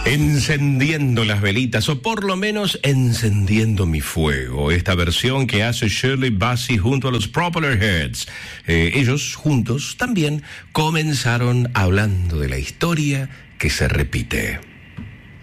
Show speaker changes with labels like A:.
A: Encendiendo las velitas, o por lo menos encendiendo mi fuego. Esta versión que hace Shirley Bassey junto a los Propeller Heads. Ellos juntos también comenzaron hablando de la historia que se repite.